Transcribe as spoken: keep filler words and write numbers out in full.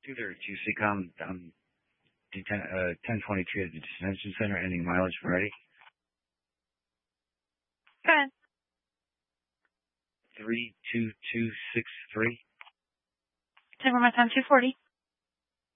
Two there, Q C com, um, ten, uh, ten twenty-three at the detention center, ending mileage Friday. Go ahead. Three two two six three. Take one more time, two forty.